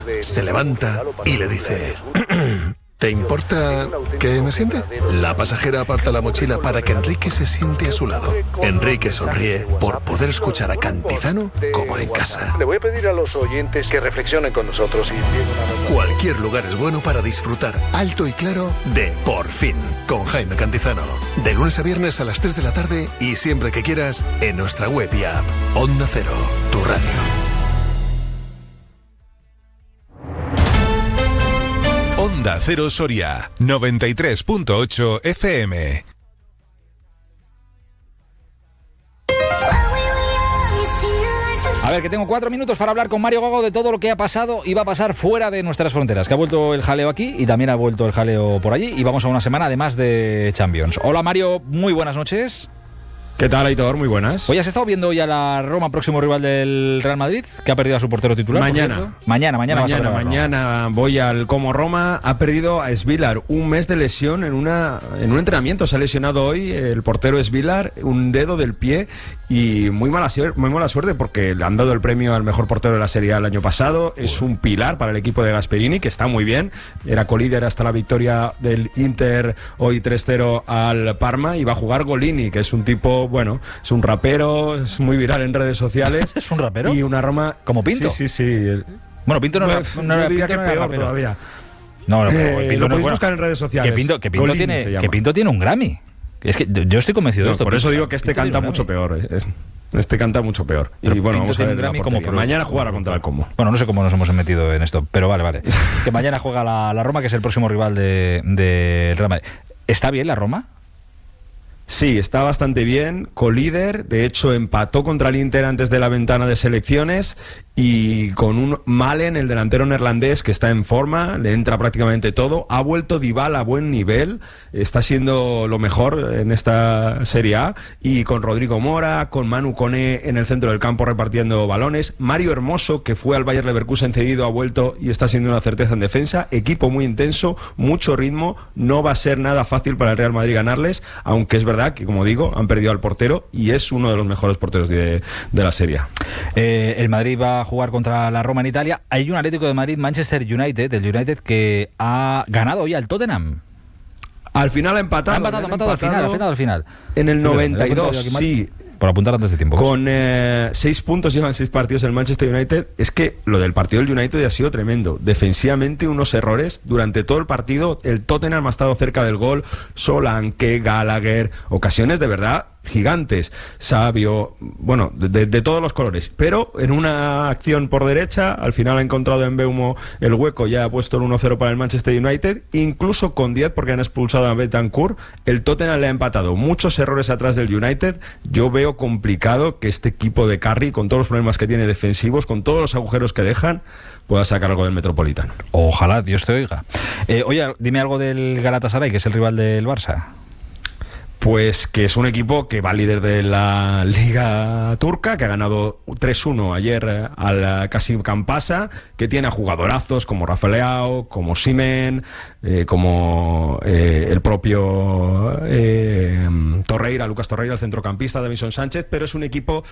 Se levanta y le dice: ¿te importa que me siente? La pasajera aparta la mochila para que Enrique se siente a su lado. Enrique sonríe por poder escuchar a Cantizano como en casa. Le voy a pedir a los oyentes que reflexionen con nosotros y... Cualquier lugar es bueno para disfrutar alto y claro de Por Fin, con Jaime Cantizano. De lunes a viernes a las 3 de la tarde y siempre que quieras en nuestra web y app. Onda Cero, tu radio. Onda Cero Soria, 93.8 FM. A ver, que tengo 4 minutos para hablar con Mario Gago de todo lo que ha pasado y va a pasar fuera de nuestras fronteras, que ha vuelto el jaleo aquí y también ha vuelto el jaleo por allí y vamos a una semana además de Champions. Hola Mario, muy buenas noches. ¿Qué tal, Aitor? Muy buenas. Oye, ¿has estado viendo ya la Roma, próximo rival del Real Madrid, que ha perdido a su portero titular? Mañana voy al Como Roma. Ha perdido a Svilar, un mes de lesión en un entrenamiento. Se ha lesionado hoy el portero Svilar, un dedo del pie, y muy mala suerte porque le han dado el premio al mejor portero de la Serie A el año pasado. Es un pilar para el equipo de Gasperini, que está muy bien. Era colíder hasta la victoria del Inter hoy 3-0 al Parma, y va a jugar Golini, que es un tipo... Bueno, es un rapero, es muy viral en redes sociales. ¿Es un rapero? Y una Roma... ¿Como Pinto? Sí. Bueno, Pinto no era peor rapero todavía. No, pero Pinto lo podéis buscar en redes sociales. Que Pinto tiene un Grammy. Es que yo estoy convencido de esto. Por eso digo que este canta mucho peor. Este canta mucho peor. Pero y bueno, Pinto vamos a ver Grammy mañana jugará contra el Como. Bueno, no sé cómo nos hemos metido en esto, pero vale. Que mañana juega la Roma, que es el próximo rival de Real Madrid. ¿Está bien la Roma? Sí, está bastante bien, colíder, de hecho empató contra el Inter antes de la ventana de selecciones, y con un Malen, el delantero neerlandés, que está en forma, le entra prácticamente todo. Ha vuelto Dybala a buen nivel, está siendo lo mejor en esta Serie A, y con Rodrigo Mora, con Manu Koné en el centro del campo repartiendo balones. Mario Hermoso, que fue al Bayer Leverkusen cedido, ha vuelto y está siendo una certeza en defensa. Equipo muy intenso, mucho ritmo, no va a ser nada fácil para el Real Madrid ganarles, aunque es verdad que, como digo, han perdido al portero y es uno de los mejores porteros de la Serie A. El Madrid va a jugar contra la Roma en Italia. Hay un Atlético de Madrid, Manchester United, el United, que ha ganado hoy al Tottenham. Al final ha empatado. Al final. En el 92, sí. Por apuntar antes de tiempo. Con 6 puntos llevan 6 partidos el Manchester United. Es que lo del partido del United ha sido tremendo. Defensivamente unos errores. Durante todo el partido el Tottenham ha estado cerca del gol. Solanke, Gallagher, ocasiones de verdad gigantes. Sabio, bueno, de todos los colores. Pero en una acción por derecha, al final ha encontrado en Mbeumo el hueco, ya ha puesto el 1-0 para el Manchester United. Incluso con 10, porque han expulsado a Bentancur, el Tottenham le ha empatado. Muchos errores atrás del United. Yo veo complicado que este equipo de Carri, con todos los problemas que tiene defensivos, con todos los agujeros que dejan, pueda sacar algo del Metropolitano. Ojalá, Dios te oiga. Oye, dime algo del Galatasaray, que es el rival del Barça. Pues que es un equipo que va líder de la Liga Turca, que ha ganado 3-1 ayer al Kasim Campasa, que tiene a jugadorazos como Rafael Leao, como Simen, como el propio Torreira, Lucas Torreira, el centrocampista, Davinson Sánchez, pero es un equipo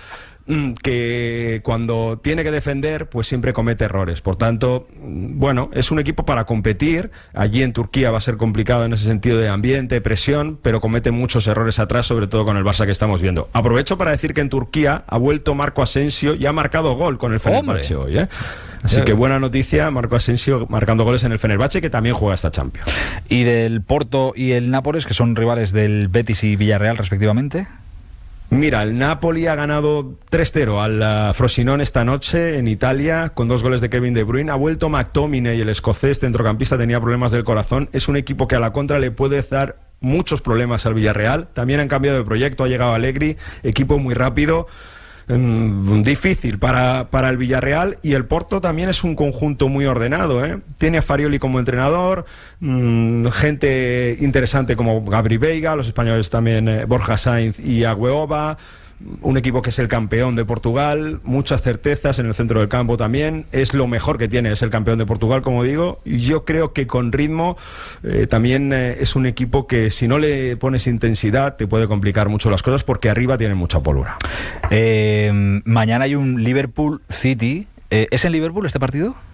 que cuando tiene que defender, pues siempre comete errores. Por tanto, bueno, es un equipo para competir. Allí en Turquía va a ser complicado en ese sentido de ambiente, presión, pero comete muchos errores atrás, sobre todo con el Barça que estamos viendo. Aprovecho para decir que en Turquía ha vuelto Marco Asensio y ha marcado gol con el Fenerbahce hoy, ¿eh? Así que buena noticia, Marco Asensio marcando goles en el Fenerbahce, que también juega esta Champions. ¿Y del Porto y el Nápoles, que son rivales del Betis y Villarreal respectivamente? Mira, el Napoli ha ganado 3-0 al Frosinone esta noche en Italia, con 2 goles de Kevin De Bruyne. Ha vuelto McTominay, el escocés centrocampista, tenía problemas del corazón. Es un equipo que a la contra le puede dar muchos problemas al Villarreal. También han cambiado de proyecto, ha llegado Allegri, equipo muy rápido. Difícil para el Villarreal. Y el Porto también es un conjunto muy ordenado, ¿eh? Tiene a Farioli como entrenador, gente interesante como Gabri Veiga, los españoles también, Borja Sainz y Agüeoba. Un equipo que es el campeón de Portugal, muchas certezas en el centro del campo también, es lo mejor que tiene, es el campeón de Portugal, como digo, y yo creo que con ritmo también es un equipo que si no le pones intensidad te puede complicar mucho las cosas, porque arriba tienen mucha pólvora. Mañana hay un Liverpool City. ¿Es en Liverpool este partido?